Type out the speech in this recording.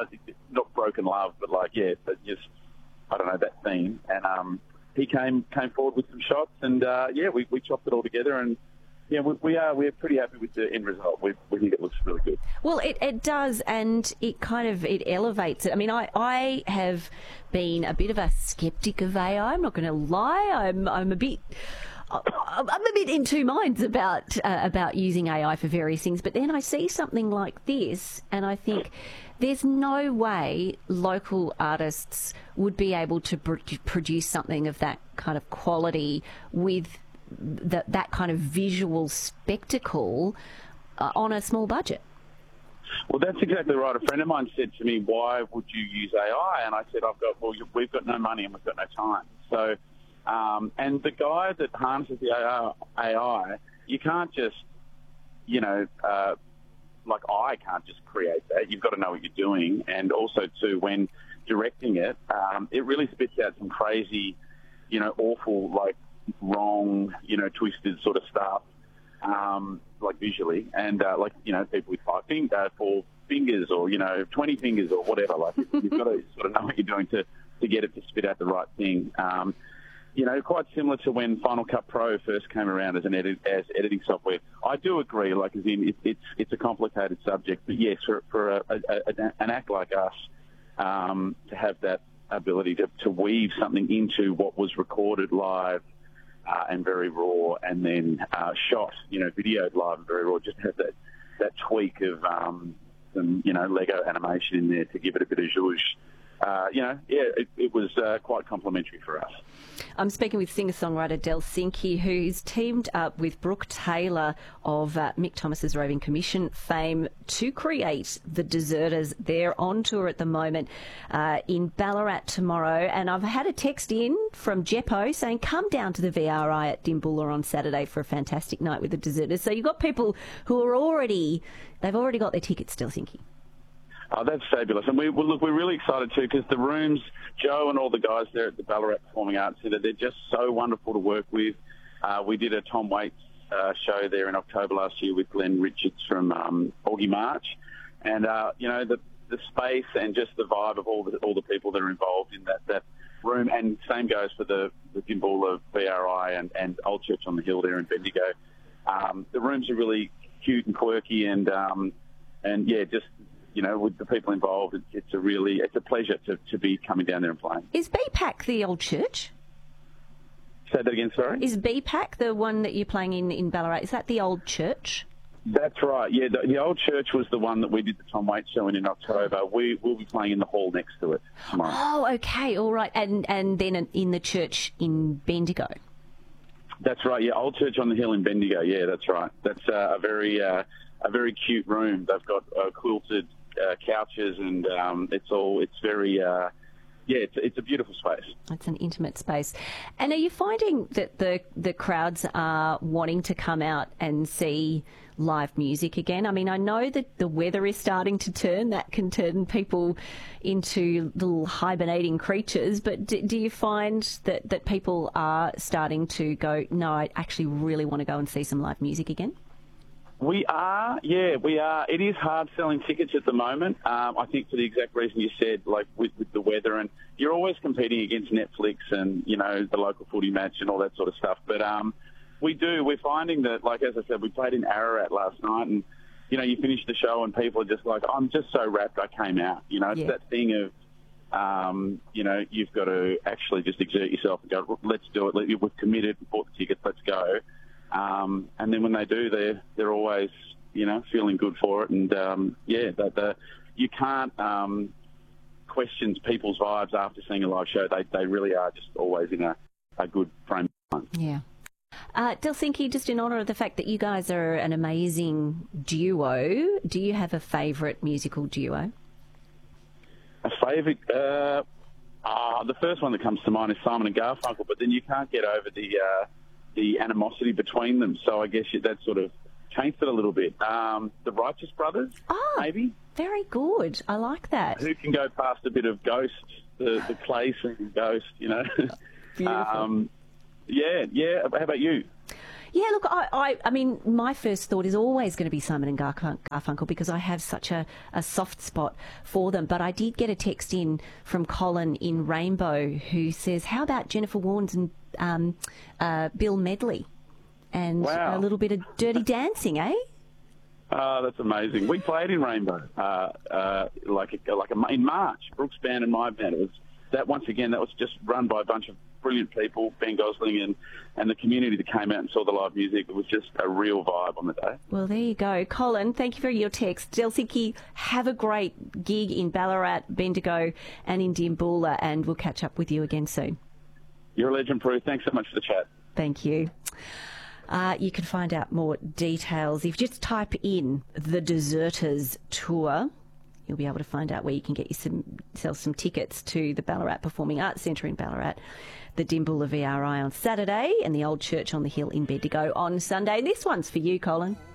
not broken love, but like, yeah, but just, I don't know, that theme. And he came forward with some shots, and we chopped it all together, and yeah, we're pretty happy with the end result. We think it looks really good. Well, it does, and it elevates it. I mean, I have been a bit of a skeptic of AI. I'm not going to lie. I'm a bit in two minds about using AI for various things. But then I see something like this, and I think there's no way local artists would be able to produce something of that kind of quality with that kind of visual spectacle on a small budget. Well, that's exactly right. A friend of mine said to me, "Why would you use AI?" And I said, we've got no money and we've got no time. So, and the guy that harnesses the AI, you can't just, like I can't just create that. You've got to know what you're doing, and also too, when directing it, it really spits out some crazy, awful, like wrong, twisted sort of stuff, like visually, and people with 4 fingers or 20 fingers or whatever. Like you've got to sort of know what you're doing to get it to spit out the right thing. Quite similar to when Final Cut Pro first came around as editing software. I do agree, like as in it's a complicated subject, but yes, for an act like us to have that ability to weave something into what was recorded live and very raw, and then shot, videoed live and very raw, just have that tweak of some Lego animation in there to give it a bit of zhuzh. It was quite complimentary for us. I'm speaking with singer-songwriter Del Sinki, who's teamed up with Brooke Taylor of Mick Thomas's Roving Commission fame to create The Deserters. They're on tour at the moment in Ballarat tomorrow, and I've had a text in from Jeppo saying come down to the VRI at Dimbulla on Saturday for a fantastic night with The Deserters. So you've got people who are they've already got their tickets, Del Sinki. Oh, that's fabulous. And we're really excited too, because the rooms, Joe and all the guys there at the Ballarat Performing Arts Centre, they're just so wonderful to work with. We did a Tom Waits show there in October last year with Glenn Richards from Augie March. And, the space and just the vibe of all the people that are involved in that room. And same goes for the Dimbulla BRI and Old Church on the Hill there in Bendigo. The rooms are really cute and quirky, and just, with the people involved, it's a pleasure to be coming down there and playing. Is BPAC the Old Church? Say that again, sorry? Is BPAC the one that you're playing in Ballarat? Is that the Old Church? That's right, yeah. The Old Church was the one that we did the Tom Waits show in October. We'll be playing in the hall next to it tomorrow. Oh, okay, all right. And then in the church in Bendigo? That's right, yeah. Old Church on the Hill in Bendigo, yeah, that's right. That's a very cute room. They've got quilted couches, and it's very it's a beautiful space. It's an intimate space. And are you finding that the crowds are wanting to come out and see live music again? I mean, I know that the weather is starting to turn. That can turn people into little hibernating creatures, but do you find that people are starting to go, no, I actually really want to go and see some live music again? We are. It is hard selling tickets at the moment. I think for the exact reason you said, like with the weather, and you're always competing against Netflix and, the local footy match and all that sort of stuff. But we're finding that, like, as I said, we played in Ararat last night, and, you finish the show and people are just like, I'm just so wrapped I came out. It's that thing of, you've got to actually just exert yourself and go, let's do it. We've committed, we bought the tickets, let's go. And then when they do, they're always, feeling good for it. And, you can't question people's vibes after seeing a live show. They really are just always in a good frame of mind. Yeah. Del Sinki, just in honour of the fact that you guys are an amazing duo, do you have a favourite musical duo? A favourite? The first one that comes to mind is Simon and Garfunkel, but then you can't get over the animosity between them. So I guess that sort of changed it a little bit. The Righteous Brothers, maybe. Very good. I like that. Who can go past a bit of Ghost, the clay singing Ghost, Beautiful. How about you? Yeah, look, I mean, my first thought is always going to be Simon and Garfunkel because I have such a soft spot for them. But I did get a text in from Colin in Rainbow who says, how about Jennifer Warnes and Bill Medley? And Wow. a little bit of Dirty Dancing, eh? That's amazing. We played in Rainbow, in March. Brooks' band and my band. It was that once again. That was just run by a bunch of brilliant people, Ben Gosling and the community that came out and saw the live music. It was just a real vibe on the day. Well, there you go, Colin. Thank you for your text. Delciki, have a great gig in Ballarat, Bendigo, and in Dimboola, and we'll catch up with you again soon. You're a legend, Prue. Thanks so much for the chat. Thank you. You can find out more details if you just type in the Deserters Tour. You'll be able to find out where you can get yourself some tickets to the Ballarat Performing Arts Centre in Ballarat, the Dimboola VRI on Saturday, and the Old Church on the Hill in Bendigo on Sunday. This one's for you, Colin.